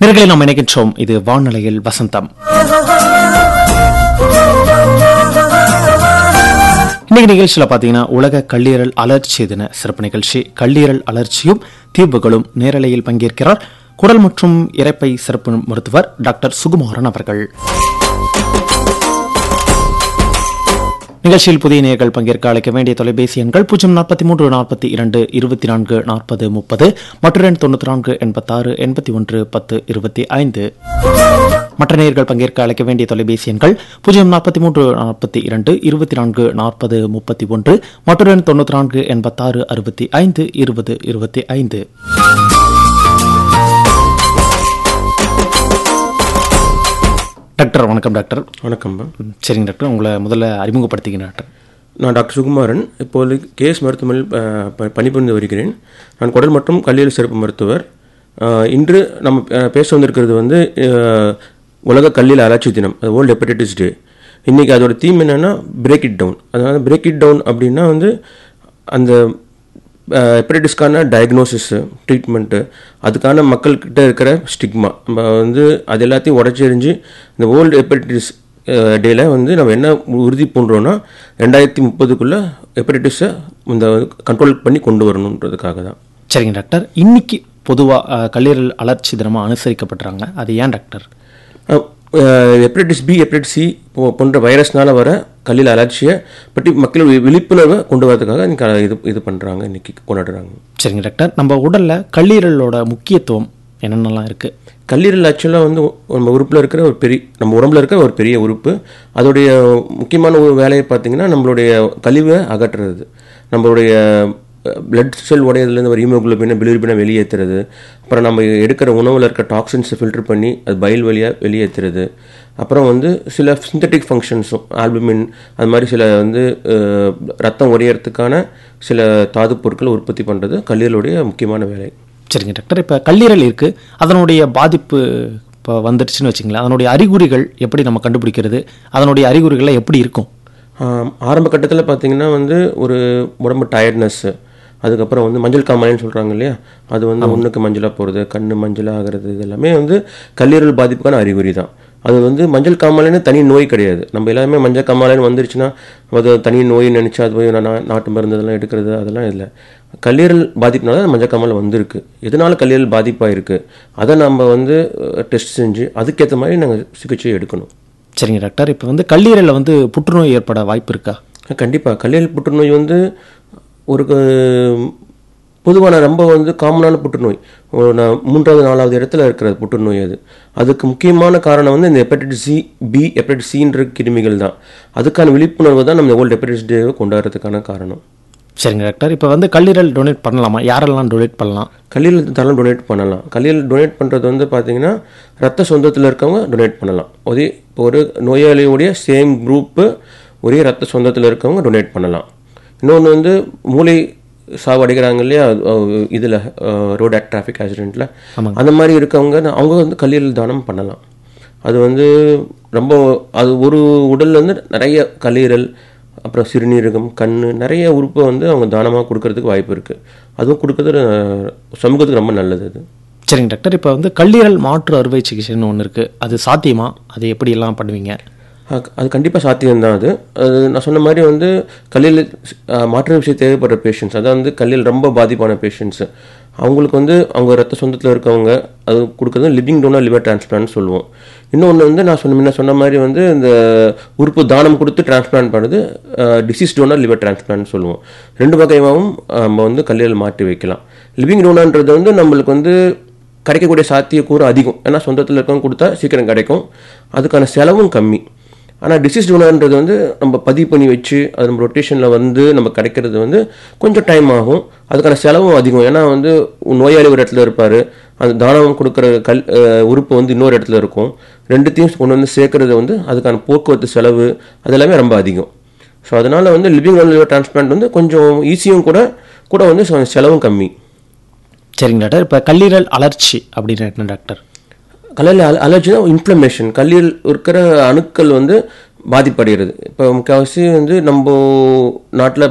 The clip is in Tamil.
நேயர்களை நாம் இணைக்கின்றோம். இது வானொலியில் வசந்தம். இன்னைக்கு நிகழ்ச்சியில் பார்த்தீங்கன்னா உலக கல்லீரல் அலர்ச்சி தின சிறப்பு நிகழ்ச்சி. கல்லீரல் அலர்ச்சியும் தீர்வுகளும் நேரலையில் பங்கேற்கிறார் குடல் மற்றும் இரைப்பை சிறப்பு மருத்துவர் டாக்டர் சுகுமாரன் அவர்கள். நிகழ்ச்சியில் புதிய நேயர்கள் பங்கேற்க அழைக்க வேண்டிய தொலைபேசி எண்கள் 043 42 24 40 30 மற்றும் 94 86 81 10 25. மற்ற நேயர்கள் பங்கேற்க அழைக்க வேண்டிய தொலைபேசி எண்கள் 043 42 24 40 31 மற்றும் 94 86 65 20 25. டாக்டர் வணக்கம். டாக்டர் வணக்கம். சரிங்க டாக்டர், உங்களை முதல்ல அறிமுகப்படுத்திக்கிறேன். டாக்டர், நான் டாக்டர் சுகுமாரன். இப்போது கேஎஸ் மருத்துவமனையில் பணிபுரிந்து வருகிறேன். நான் குடல் மற்றும் கல்லீரல் சிறப்பு மருத்துவர். இன்று நம்ம பேச வந்திருக்கிறது வந்து உலக கல்லீரல் அலர்ச்சி தினம், அது வேர்ல்டு ஹெப்படைட்டிஸ் டே. இன்றைக்கி அதோட தீம் என்னென்னா பிரேக் இட் டவுன். அதாவது பிரேக் இட் டவுன் அப்படின்னா வந்து அந்த ஹெப்படைட்டிஸ்க்கான டயக்னோசிஸு, ட்ரீட்மெண்ட்டு, அதுக்கான மக்கள்கிட்ட இருக்கிற ஸ்டிக்மா, நம்ம வந்து அது எல்லாத்தையும் உடச்செறிஞ்சு இந்த வேர்ல்டு ஹெப்படைட்டிஸ் டேல வந்து நம்ம என்ன உறுதி பண்ணுறோன்னா 2030 ஹெப்படைட்டிஸை இந்த கண்ட்ரோல் பண்ணி கொண்டு வரணுன்றதுக்காக தான். சரிங்க டாக்டர், இன்னைக்கு பொதுவாக கல்லீரல் அலர்ச்சி தினமாக அனுசரிக்கப்படுறாங்க. அது ஏன் doctor? Hepatitis B, hepatitis C போன்ற வைரஸ்னால வர கல்லீரல் அலர்ச்சியை பற்றி மக்கள் விழிப்புணர்வை கொண்டு வரதுக்காக இன்னைக்கு இது பண்ணுறாங்க, இன்னைக்கு கொண்டாடுறாங்க. சரிங்க டாக்டர், நம்ம உடலில் கல்லீரலோட முக்கியத்துவம் என்னென்னலாம் இருக்குது? கல்லீரல் ஆக்சுவலாக வந்து நம்ம உறுப்பில் இருக்கிற நம்ம உடம்புல இருக்கிற ஒரு பெரிய உறுப்பு. அதோடைய முக்கியமான ஒரு வேலையை பார்த்திங்கன்னா நம்மளுடைய கழிவை அகற்றுறது, நம்மளுடைய பிளட் செல் உடையதுலேருந்து ஒரு ஹீமோகுளோபினை, பிலிருபினை வெளியேற்றுறது, அப்புறம் நம்ம எடுக்கிற உணவில் இருக்க டாக்ஸின்ஸை ஃபில்டர் பண்ணி அது பயில் வழியாக வெளியேற்றுறது, அப்புறம் வந்து சில சிந்தட்டிக் ஃபங்க்ஷன்ஸும் ஆல்புமின் அது மாதிரி சில வந்து ரத்தம் உடையறதுக்கான சில தாது பொருட்களை உற்பத்தி பண்ணுறது கல்லீரலுடைய முக்கியமான வேலை. சரிங்க டாக்டர், இப்போ கல்லீரல் இருக்குது, அதனுடைய பாதிப்பு இப்போ வந்துடுச்சுன்னு வச்சுங்களேன், அதனுடைய அறிகுறிகள் எப்படி நம்ம கண்டுபிடிக்கிறது? அதனுடைய அறிகுறிகள்லாம் எப்படி இருக்கும்? ஆரம்ப கட்டத்தில் பார்த்திங்கன்னா வந்து ஒரு உடம்பு டயர்ட்னஸ்ஸு, அதுக்கப்புறம் வந்து மஞ்சள் காமாலைன்னு சொல்கிறாங்க இல்லையா, அது வந்து ஒன்றுக்கு மஞ்சளாக போகிறது, கண் மஞ்சளாக ஆகிறது, இது எல்லாமே வந்து கல்லீரல் பாதிப்புக்கான அறிகுறி தான். அது வந்து மஞ்சள் காமாலைன்னு தனி நோய் கிடையாது. நம்ம எல்லாமே மஞ்சள் காமாலைன்னு வந்துருச்சுன்னா அது தனி நோயின்னு நினச்சா அது போய் நாட்டு மருந்து இதெல்லாம் எடுக்கிறது அதெல்லாம் இல்லை. கல்லீரல் பாதிப்புனால தான் மஞ்சள் காமாலை வந்திருக்கு. எதனால கல்லீரல் பாதிப்பாக இருக்குது அதை நம்ம வந்து டெஸ்ட் செஞ்சு அதுக்கேற்ற மாதிரி நாங்கள் சிகிச்சை எடுக்கணும். சரிங்க டாக்டர், இப்போ வந்து கல்லீரலில் வந்து புற்றுநோய் ஏற்பட வாய்ப்பு இருக்கா? கண்டிப்பாக. கல்லீரல் புற்றுநோய் வந்து ஒரு பொதுவான ரொம்ப வந்து காமனான புற்றுநோய், 3வது 4வது இடத்துல இருக்கிறது புற்றுநோய். அதுக்கு முக்கியமான காரணம் வந்து இந்த ஹெப்படைட்டிஸ் சி, பி, ஹெப்படைட்டிஸ் சின்ற கிருமிகள் தான். அதுக்கான விழிப்புணர்வு தான் நம்ம வேர்ல்டு ஹெப்படைட்டிஸ் டேவை கொண்டாடுறதுக்கான காரணம். சரிங்க டாக்டர், இப்போ வந்து கல்லீரல் டொனேட் பண்ணலாமா? யாரெல்லாம் டொனேட் பண்ணலாம்? கல்லீரல் தாராளம் டொனேட் பண்ணலாம். கல்லீரல் டொனேட் பண்ணுறது வந்து பார்த்திங்கன்னா ரத்த சொந்தத்தில் இருக்கவங்க டொனேட் பண்ணலாம். இப்போ ஒரு நோயாளியுடைய சேம் குரூப்பு ஒரே ரத்த சொந்தத்தில் இருக்கவங்க டொனேட் பண்ணலாம். இன்னொன்று வந்து மூளை சாவு அடைகிறாங்க இல்லையா, இதில் ரோட் டிராஃபிக் ஆக்சிடெண்ட்டில், அந்த மாதிரி இருக்கவங்க அவங்க வந்து கல்லீரல் தானம் பண்ணலாம். அது வந்து ரொம்ப அது ஒரு உடலில் வந்து நிறைய கல்லீரல், அப்புறம் சிறுநீரகம், கண், நிறைய உறுப்பை வந்து அவங்க தானமாக கொடுக்கறதுக்கு வாய்ப்பு இருக்குது. அதுவும் கொடுக்கறது சமூகத்துக்கு ரொம்ப நல்லது. அது சரிங்க டாக்டர், இப்போ வந்து கல்லீரல் மாற்று அறுவை சிகிச்சைன்னு ஒன்று இருக்குது, அது சாத்தியமா? அது எப்படி எல்லாம் பண்ணுவீங்க? அது கண்டிப்பாக சாத்தியம்தான். அது நான் சொன்ன மாதிரி வந்து கல்லீரல் மாற்று விஷயம் தேவைப்படுற பேஷண்ட்ஸ், அதாவது வந்து கல்லீரல் ரொம்ப பாதிப்பான பேஷண்ட்ஸு, அவங்களுக்கு வந்து அவங்க ரத்த சொந்தத்தில் இருக்கவங்க அது கொடுக்குறது லிவிங் டோனர் லிவர் டிரான்ஸ்பிளான்ட் சொல்லுவோம். இன்னொன்று வந்து நான் சொன்ன மாதிரி வந்து இந்த உறுப்பு தானம் கொடுத்து டிரான்ஸ்பிளான்ட் பண்ணுறது டிசீஸ் டோனர் லிவர் டிரான்ஸ்பிளான்ட் சொல்லுவோம். 2 வகையாகவும் நம்ம வந்து கல்லீரல் மாற்றி வைக்கலாம். லிவிங் டோனர்ன்றது வந்து நம்மளுக்கு வந்து கிடைக்கக்கூடிய சாத்தியக்கூறு அதிகம், ஏன்னா சொந்தத்தில் இருக்கவங்க கொடுத்தா சீக்கிரம் கிடைக்கும், அதுக்கான செலவும் கம்மி. ஆனால் டிசீஸ் டோனர்ன்றது வந்து நம்ம பதிவு பண்ணி வச்சு அது நம்ம ரொட்டேஷனில் வந்து நம்ம கிடைக்கிறது வந்து கொஞ்சம் டைம் ஆகும், அதுக்கான செலவும் அதிகம். ஏன்னா வந்து நோயாளி ஒரு இடத்துல இருப்பார், அந்த தானம் கொடுக்குற உறுப்பு வந்து இன்னொரு இடத்துல இருக்கும், ரெண்டுத்தையும் கொண்டு வந்து சேர்க்கறது வந்து அதுக்கான போக்குவரத்து செலவு அதெல்லாமே ரொம்ப அதிகம். ஸோ அதனால் வந்து லிவிங் டோனர் லிவர் டிரான்ஸ்பிளான்ட் வந்து கொஞ்சம் ஈஸியும் கூட வந்து செலவும் கம்மி. சரிங்க டாக்டர், இப்போ கல்லீரல் அலர்ச்சி அப்படின்னு என்ன டாக்டர்? கல்லீரல் அலர்ஜினா இன்ஃப்ளமேஷன், கல்லீரல் இருக்கிற அணுக்கள் வந்து பாதிப்படைகிறது. இப்போ முக்கால்வாசி வந்து நம்ம நாட்டில்